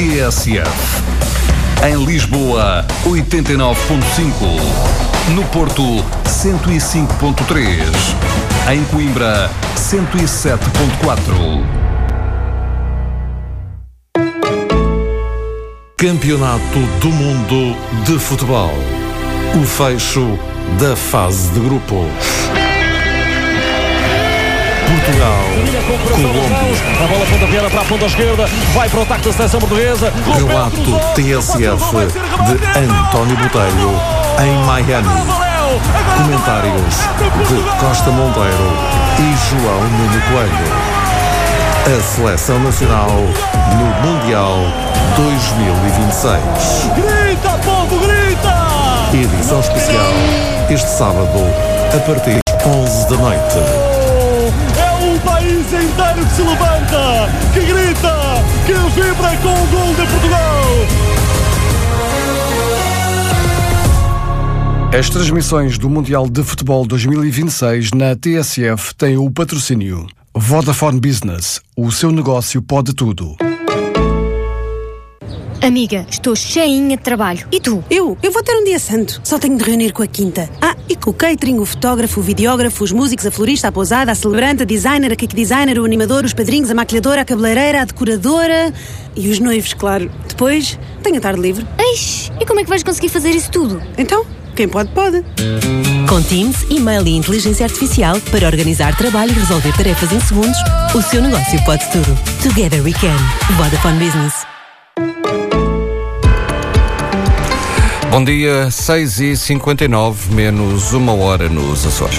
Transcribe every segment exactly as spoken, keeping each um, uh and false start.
T S F. Em Lisboa, oitenta e nove ponto cinco. No Porto, cento e cinco ponto três. Em Coimbra, cento e sete ponto quatro. Campeonato do Mundo de Futebol. O fecho da fase de grupos. Portugal, Colômbia. A bola pontapeada para a ponta esquerda, vai para o ataque da seleção portuguesa. Relato T S F de António Botelho em Miami. Comentários de Costa Monteiro e João Nuno Coelho. A Seleção Nacional no Mundial dois mil e vinte e seis. Grita, povo, grita! Edição especial este sábado a partir das onze da noite. É o país inteiro que se levanta, que grita, que vibra com o gol de Portugal. As transmissões do Mundial de Futebol dois mil e vinte e seis na T S F têm o patrocínio Vodafone Business. O seu negócio pode tudo. Amiga, estou cheinha de trabalho. E tu? Eu? Eu vou ter um dia santo. Só tenho de reunir com a quinta. Ah, e com o catering, o fotógrafo, o videógrafo, os músicos, a florista, a pousada, a celebrante, a designer, a cake designer, o animador, os padrinhos, a maquilhadora, a cabeleireira, a decoradora e os noivos, claro. Depois, tenho a tarde livre. Eish, e como é que vais conseguir fazer isso tudo? Então, quem pode, pode. Com Teams, e-mail e inteligência artificial para organizar trabalho e resolver tarefas em segundos, o seu negócio pode tudo. Together we can. Vodafone Business. Bom dia, seis e cinquenta e nove, menos uma hora nos Açores.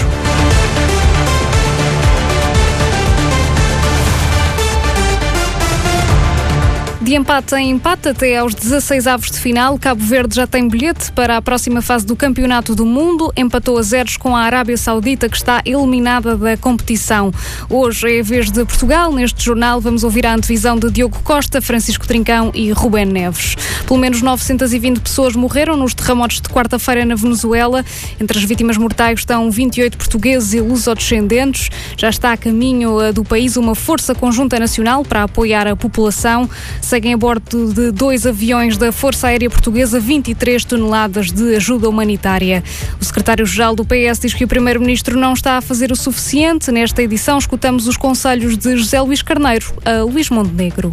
De empate em empate até aos dezasseis avos de final, Cabo Verde já tem bilhete para a próxima fase do Campeonato do Mundo. Empatou a zeros com a Arábia Saudita, que está eliminada da competição. Hoje é a vez de Portugal. Neste jornal vamos ouvir a antevisão de Diogo Costa, Francisco Trincão e Rubén Neves. Pelo menos novecentas e vinte pessoas morreram nos terremotos de quarta-feira na Venezuela. Entre as vítimas mortais estão vinte e oito portugueses e lusodescendentes. Já está a caminho do país uma força conjunta nacional para apoiar a população. Seguem a bordo de dois aviões da Força Aérea Portuguesa vinte e três toneladas de ajuda humanitária. O secretário-geral do P S diz que o primeiro-ministro não está a fazer o suficiente. Nesta edição escutamos os conselhos de José Luís Carneiro a Luís Montenegro.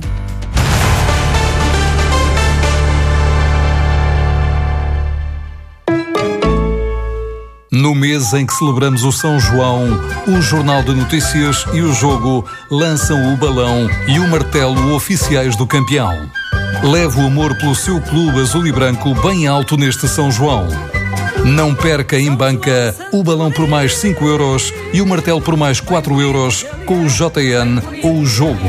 No mês em que celebramos o São João, o Jornal de Notícias e o Jogo lançam o balão e o martelo oficiais do campeão. Leve o amor pelo seu clube azul e branco bem alto neste São João. Não perca em banca o balão por mais cinco euros e o martelo por mais quatro euros com o J N ou o Jogo.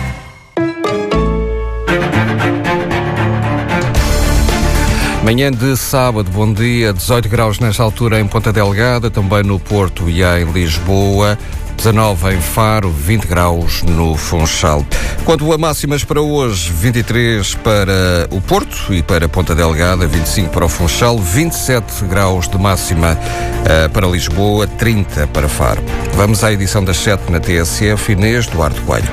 Manhã de sábado, bom dia, dezoito graus nesta altura em Ponta Delgada, também no Porto e em Lisboa, dezanove em Faro, vinte graus no Funchal. Quanto a máximas para hoje, vinte e três para o Porto e para Ponta Delgada, vinte e cinco para o Funchal, vinte e sete graus de máxima uh, para Lisboa, trinta para Faro. Vamos à edição das sete na T S F, Inês Duarte Coelho.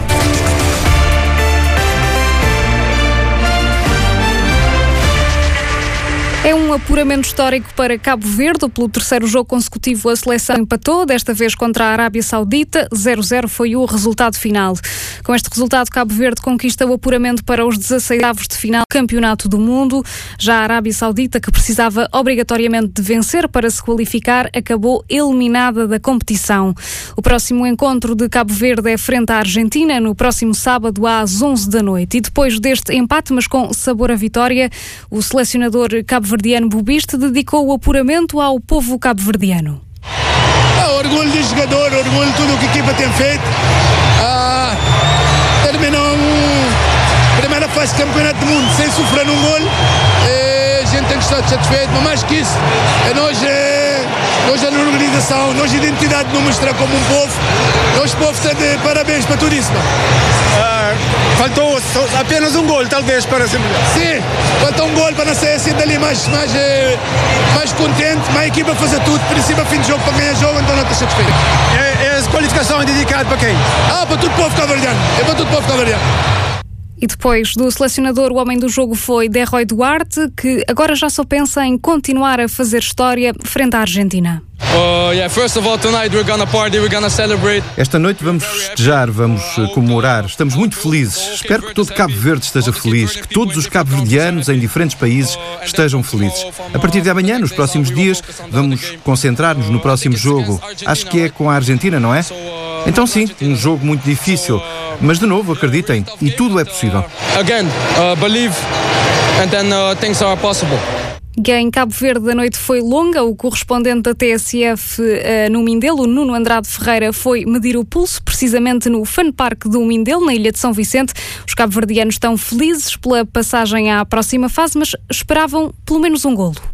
É um apuramento histórico para Cabo Verde. Pelo terceiro jogo consecutivo, a seleção empatou, desta vez contra a Arábia Saudita. zero a zero foi o resultado final. Com este resultado, Cabo Verde conquista o apuramento para os dezasseis avos de final do Campeonato do Mundo. Já a Arábia Saudita, que precisava obrigatoriamente de vencer para se qualificar, acabou eliminada da competição. O próximo encontro de Cabo Verde é frente à Argentina, no próximo sábado às onze da noite. E depois deste empate, mas com sabor à vitória, o selecionador cabo-verdiano Bubiste dedicou o apuramento ao povo cabo-verdiano. É orgulho de jogador, orgulho de tudo o que a equipa tem feito. Ah, terminou a primeira fase de campeonato do mundo sem sofrer um gol. A gente tem que estar satisfeito, mas mais que isso, é nós, é, nós a organização, nós a identidade de nos mostrar como um povo. Nós, povo, está de parabéns para tudo isso. Ah, faltou apenas um gol, talvez, para ser melhor. Sim, faltou um gol para não sair assim dali mais, mais, mais contente, mas a equipa fazer tudo, princípio a fim de jogo para ganhar jogo, então não está satisfeito. É, é a qualificação é dedicada para quem? Ah, para todo o povo cabo-verdiano, é para todo o povo cabo-verdiano. E depois do selecionador, o homem do jogo foi Derroy Duarte, que agora já só pensa em continuar a fazer história frente à Argentina. Uh, yeah, first of all, tonight we're gonna party, we're gonna celebrate. Esta noite vamos festejar, vamos comemorar. Estamos muito felizes. Espero que todo Cabo Verde esteja feliz, que todos os cabo-verdianos em diferentes países estejam felizes. A partir de amanhã, nos próximos dias, vamos concentrar-nos no próximo jogo. Acho que é com a Argentina, não é? Então sim, um jogo muito difícil. Mas de novo, acreditem, e tudo é possível. Again, uh, believe, and then uh, things are possible. Em Cabo Verde a noite foi longa. O correspondente da T S F uh, no Mindelo, Nuno Andrade Ferreira, foi medir o pulso precisamente no Fun Park do Mindelo, na ilha de São Vicente. Os cabo-verdianos estão felizes pela passagem à próxima fase, mas esperavam pelo menos um golo.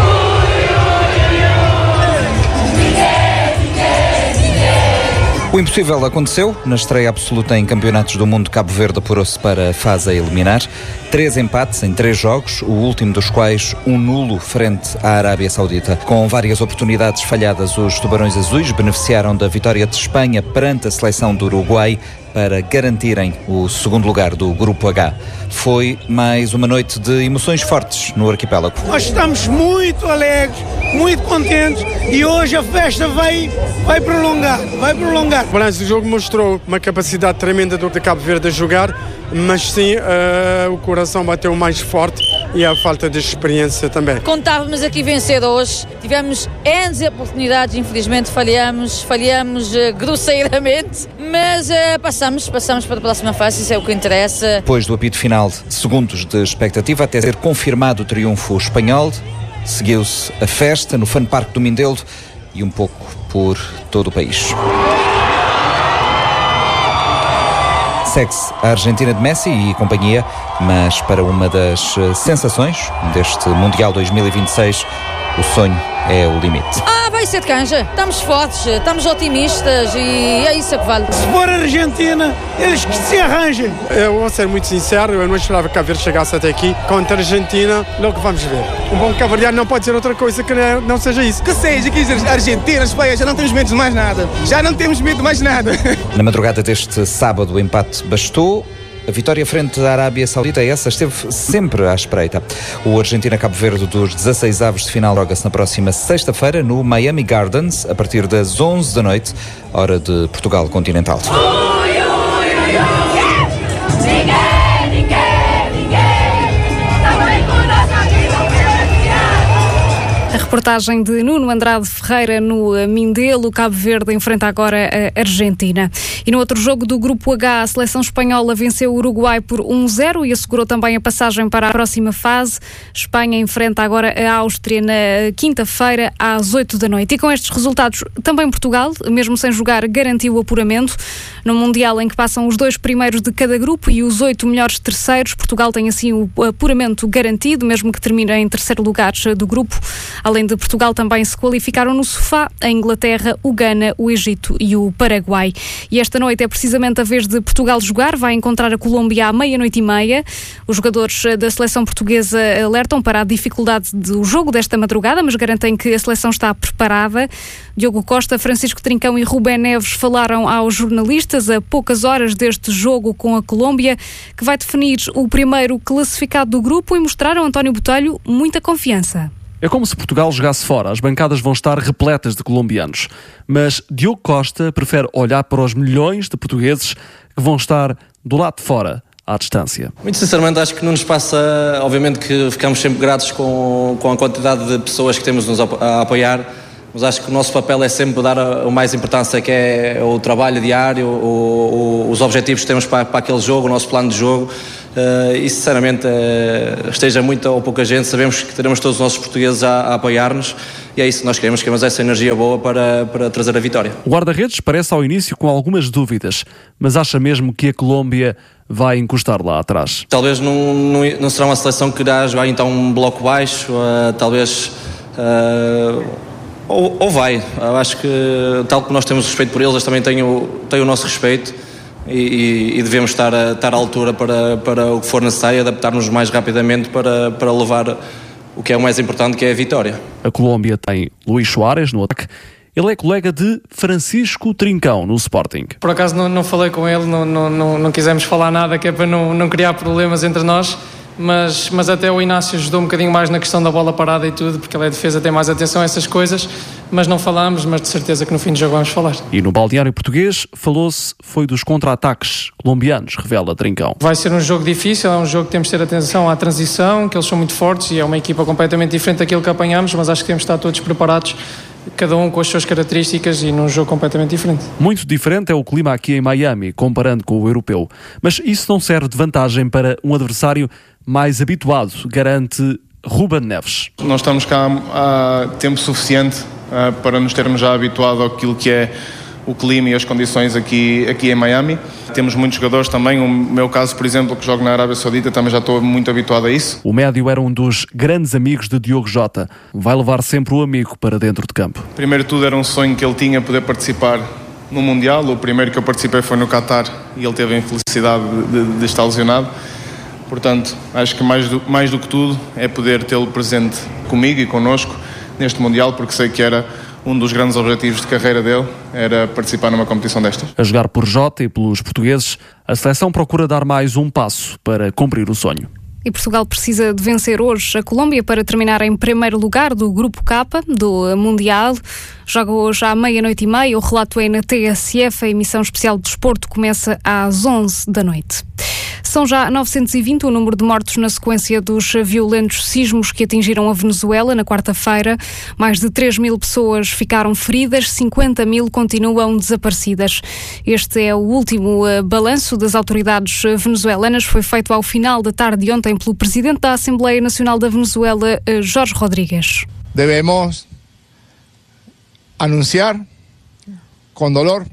O impossível aconteceu. Na estreia absoluta em Campeonatos do Mundo, Cabo Verde apurou-se para a fase a eliminar. Três empates em três jogos, o último dos quais um nulo frente à Arábia Saudita. Com várias oportunidades falhadas, os Tubarões Azuis beneficiaram da vitória de Espanha perante a seleção do Uruguai para garantirem o segundo lugar do Grupo H. Foi mais uma noite de emoções fortes no arquipélago. Nós estamos muito alegres, muito contentes e hoje a festa vai, vai prolongar, vai prolongar. O balanço do jogo mostrou uma capacidade tremenda do Cabo Verde a jogar, mas sim, uh, o coração bateu mais forte e a falta de experiência também. Contávamos aqui vencedores, tivemos N oportunidades, infelizmente falhamos, falhamos uh, grosseiramente, mas uh, passamos, passamos para a próxima fase, isso é o que interessa. Depois do apito final, segundos de expectativa até ser confirmado o triunfo espanhol, seguiu-se a festa no Fun Park do Mindelo e um pouco por todo o país. Segue-se a Argentina de Messi e companhia, mas para uma das sensações deste Mundial dois mil e vinte e seis, o sonho é o limite. Ah, vai ser de canja. Estamos fortes, estamos otimistas e é isso que vale. Se for a Argentina, eles que se arranjem. Eu vou ser muito sincero, eu não esperava que a Cabo Verde chegasse até aqui. Contra a Argentina, logo vamos ver. Um bom cabo-verdiano não pode ser outra coisa que não seja isso. Que seja, que seja Argentina, Espanha, já não temos medo de mais nada. Já não temos medo de mais nada. Na madrugada deste sábado, o empate bastou. A vitória frente à Arábia Saudita, essa esteve sempre à espreita. O Argentina-Cabo Verde dos dezasseis avos de final joga-se na próxima sexta-feira no Miami Gardens, a partir das onze da noite, hora de Portugal continental. A reportagem de Nuno Andrade Ferreira no Mindelo. Cabo Verde enfrenta agora a Argentina. E no outro jogo do Grupo H, a seleção espanhola venceu o Uruguai por um zero e assegurou também a passagem para a próxima fase. Espanha enfrenta agora a Áustria na quinta-feira às oito da noite. E com estes resultados, também Portugal, mesmo sem jogar, garantiu o apuramento. No Mundial em que passam os dois primeiros de cada grupo e os oito melhores terceiros, Portugal tem assim o apuramento garantido, mesmo que termine em terceiro lugar do grupo. Além de Portugal, também se qualificaram no sofá a Inglaterra, o Ghana, o Egito e o Paraguai. E esta noite é precisamente a vez de Portugal jogar, vai encontrar a Colômbia à meia-noite e meia. Os jogadores da seleção portuguesa alertam para a dificuldade do jogo desta madrugada, mas garantem que a seleção está preparada. Diogo Costa, Francisco Trincão e Rubén Neves falaram aos jornalistas a poucas horas deste jogo com a Colômbia, que vai definir o primeiro classificado do grupo, e mostraram a António Botelho muita confiança. É como se Portugal jogasse fora. As bancadas vão estar repletas de colombianos. Mas Diogo Costa prefere olhar para os milhões de portugueses que vão estar do lado de fora, à distância. Muito sinceramente, acho que não nos passa... Obviamente que ficamos sempre gratos com, com a quantidade de pessoas que temos nos a apoiar, mas acho que o nosso papel é sempre dar a, a mais importância, que é o trabalho diário, o, o, os objetivos que temos para, para aquele jogo, o nosso plano de jogo. Uh, e sinceramente, uh, esteja muita ou pouca gente, sabemos que teremos todos os nossos portugueses a, a apoiar-nos, e é isso que nós queremos, queremos essa energia boa para, para trazer a vitória. O guarda-redes parece ao início com algumas dúvidas, mas acha mesmo que a Colômbia vai encostar lá atrás? Talvez não, não, não será uma seleção que irá jogar então um bloco baixo, uh, talvez... Uh, Ou, ou vai, eu acho que tal como nós temos respeito por eles, eles também têm o, têm o nosso respeito e, e, e devemos estar, a, estar à altura para, para o que for necessário, adaptar-nos mais rapidamente para, para levar o que é o mais importante, que é a vitória. A Colômbia tem Luís Suárez no ataque Ele é colega de Francisco Trincão, no Sporting. Por acaso não, não falei com ele, não, não, não, não quisemos falar nada, que é para não, não criar problemas entre nós. Mas, mas até o Inácio ajudou um bocadinho mais na questão da bola parada e tudo, porque ele é defesa, tem mais atenção a essas coisas, mas não falámos, mas de certeza que no fim do jogo vamos falar. E no balneário português falou-se foi dos contra-ataques colombianos, revela Trincão. Vai ser um jogo difícil, é um jogo que temos de ter atenção à transição, que eles são muito fortes e é uma equipa completamente diferente daquilo que apanhamos, mas acho que temos de estar todos preparados, cada um com as suas características e num jogo completamente diferente. Muito diferente é o clima aqui em Miami, comparando com o europeu. Mas isso não serve de vantagem para um adversário mais habituado, garante Ruben Neves. Nós estamos cá há tempo suficiente uh, para nos termos já habituado àquilo que é o clima e as condições aqui, aqui em Miami. Temos muitos jogadores também, o meu caso, por exemplo, que jogo na Arábia Saudita, também já estou muito habituado a isso. O médio era um dos grandes amigos de Diogo Jota. Vai levar sempre o amigo para dentro de campo. Primeiro de tudo era um sonho que ele tinha poder participar no Mundial. O primeiro que eu participei foi no Qatar e ele teve a infelicidade de, de, de estar lesionado. Portanto, acho que mais do, mais do que tudo é poder tê-lo presente comigo e connosco neste Mundial, porque sei que era um dos grandes objetivos de carreira dele, era participar numa competição destas. A jogar por Jota e pelos portugueses, a seleção procura dar mais um passo para cumprir o sonho. E Portugal precisa de vencer hoje a Colômbia para terminar em primeiro lugar do Grupo K do Mundial. Joga hoje à meia-noite e meia. O relato é na T S F. A emissão especial de desporto começa às onze da noite. São já novecentos e vinte o número de mortos na sequência dos violentos sismos que atingiram a Venezuela na quarta-feira. Mais de três mil pessoas ficaram feridas, cinquenta mil continuam desaparecidas. Este é o último uh, balanço das autoridades venezuelanas. Foi feito ao final da tarde de ontem pelo Presidente da Assembleia Nacional da Venezuela, uh, Jorge Rodríguez. Devemos anunciar con dolor,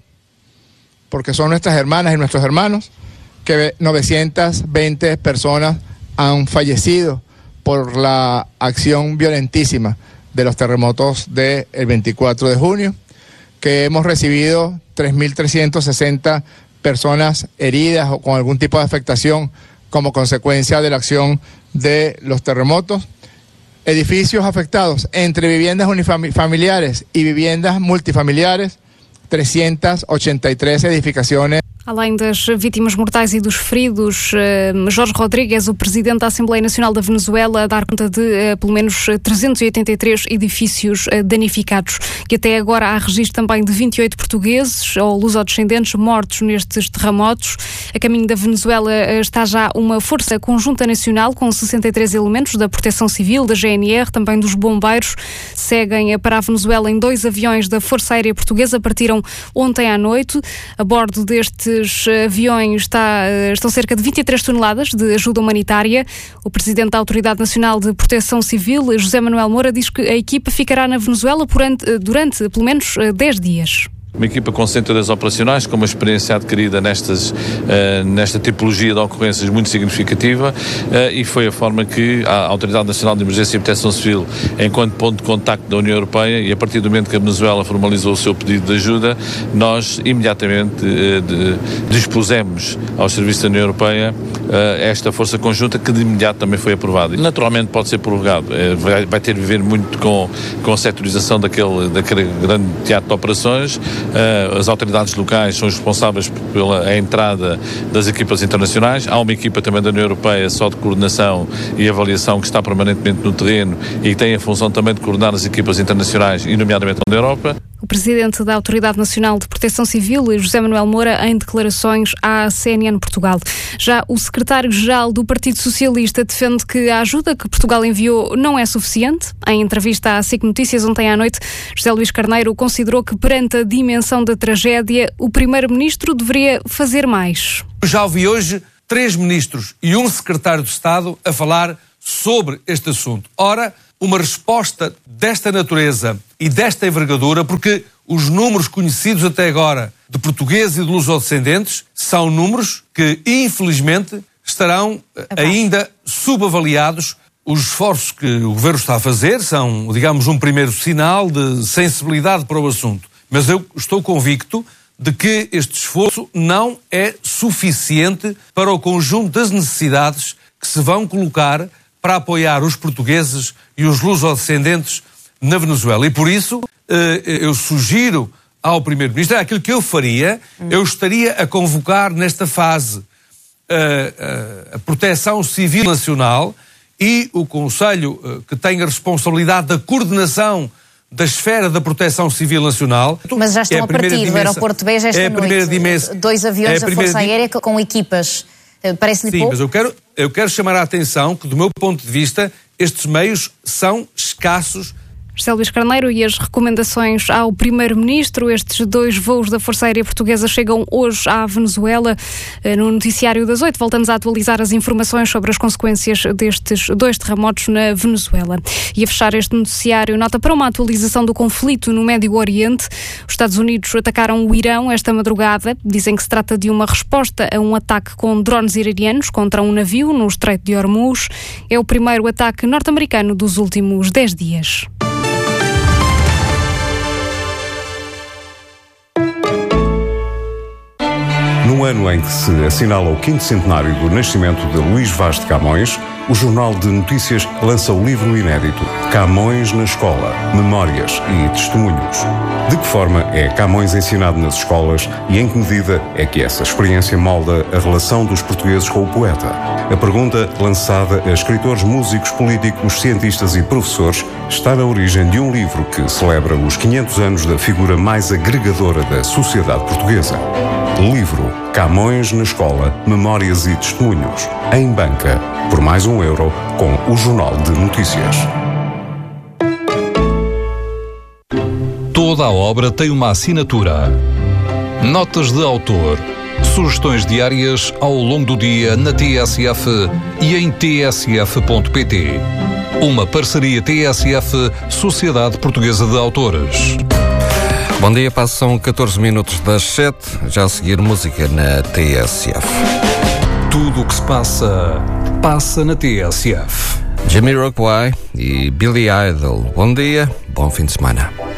porque son nuestras hermanas y nuestros hermanos, que novecientas veinte personas han fallecido por la acción violentísima de los terremotos del veinticuatro de junio, que hemos recibido tres mil trescientas sesenta personas heridas o con algún tipo de afectación como consecuencia de la acción de los terremotos, edificios afectados entre viviendas unifamiliares y viviendas multifamiliares, trescientas ochenta y tres edificaciones. Além das vítimas mortais e dos feridos, Jorge Rodríguez, o Presidente da Assembleia Nacional da Venezuela, a dar conta de pelo menos trezentos e oitenta e três edifícios danificados. E até agora há registro também de vinte e oito portugueses ou lusodescendentes mortos nestes terremotos. A caminho da Venezuela está já uma força conjunta nacional com sessenta e três elementos da Proteção Civil, da G N R, também dos bombeiros. Seguem para a Venezuela em dois aviões da Força Aérea Portuguesa, partiram ontem à noite. A bordo deste Os aviões está, estão cerca de vinte e três toneladas de ajuda humanitária. O Presidente da Autoridade Nacional de Proteção Civil, José Manuel Moura, diz que a equipa ficará na Venezuela durante, durante pelo menos dez dias. Uma equipa com centros operacionais, com uma experiência adquirida nestas, uh, nesta tipologia de ocorrências muito significativa, uh, e foi a forma que a Autoridade Nacional de Emergência e Proteção Civil, enquanto ponto de contacto da União Europeia, e a partir do momento que a Venezuela formalizou o seu pedido de ajuda, nós imediatamente uh, de, dispusemos aos serviços da União Europeia uh, esta força conjunta, que de imediato também foi aprovada. E, naturalmente pode ser prorrogado, uh, vai, vai ter de ver muito com, com a setorização daquele, daquele grande teatro de operações. As autoridades locais são responsáveis pela entrada das equipas internacionais. Há uma equipa também da União Europeia só de coordenação e avaliação que está permanentemente no terreno e que tem a função também de coordenar as equipas internacionais e nomeadamente da Europa. O Presidente da Autoridade Nacional de Proteção Civil, José Manuel Moura, em declarações à C N N Portugal. Já o Secretário-Geral do Partido Socialista defende que a ajuda que Portugal enviou não é suficiente. Em entrevista à S I C Notícias ontem à noite, José Luís Carneiro considerou que, perante a dimensão da tragédia, o Primeiro-Ministro deveria fazer mais. Já ouvi hoje três ministros e um secretário de Estado a falar sobre este assunto. Ora, uma resposta desta natureza e desta envergadura, porque os números conhecidos até agora de portugueses e de lusodescendentes são números que, infelizmente, estarão ainda subavaliados. Os esforços que o Governo está a fazer são, digamos, um primeiro sinal de sensibilidade para o assunto. Mas eu estou convicto de que este esforço não é suficiente para o conjunto das necessidades que se vão colocar para apoiar os portugueses e os lusodescendentes na Venezuela. E por isso eu sugiro ao Primeiro-Ministro, é aquilo que eu faria, eu estaria a convocar nesta fase a, a, a Proteção Civil Nacional e o Conselho que tem a responsabilidade da coordenação da esfera da Proteção Civil Nacional. Mas já estão é a a partir dimensão, do aeroporto de Beja esta é a primeira noite. Dimensão, Dois aviões é da Força Aérea com equipas. Parece-lhe Sim, pouco? mas eu quero, eu quero chamar a atenção que, do meu ponto de vista, estes meios são escassos. José Luís Carneiro, e as recomendações ao Primeiro-Ministro. Estes dois voos da Força Aérea Portuguesa chegam hoje à Venezuela. No noticiário das oito voltamos a atualizar as informações sobre as consequências destes dois terremotos na Venezuela. E a fechar este noticiário, nota para uma atualização do conflito no Médio Oriente. Os Estados Unidos atacaram o Irão esta madrugada. Dizem que se trata de uma resposta a um ataque com drones iranianos contra um navio no Estreito de Hormuz. É o primeiro ataque norte-americano dos últimos dez dias. No ano em que se assinala o quinto centenário do nascimento de Luís Vaz de Camões, o Jornal de Notícias lança o livro inédito Camões na Escola, Memórias e Testemunhos. De que forma é Camões ensinado nas escolas e em que medida é que essa experiência molda a relação dos portugueses com o poeta? A pergunta, lançada a escritores, músicos, políticos, cientistas e professores, está na origem de um livro que celebra os quinhentos anos da figura mais agregadora da sociedade portuguesa. Livro Camões na Escola, Memórias e Testemunhos. Em banca, por mais um euro, com o Jornal de Notícias. Toda a obra tem uma assinatura. Notas de autor. Sugestões diárias ao longo do dia na T S F e em t s f ponto p t. Uma parceria T S F, Sociedade Portuguesa de Autores. Bom dia, passam catorze minutos das sete, já a seguir música na T S F. Tudo o que se passa, passa na T S F. Jamiroquai e Billy Idol. Bom dia, bom fim de semana.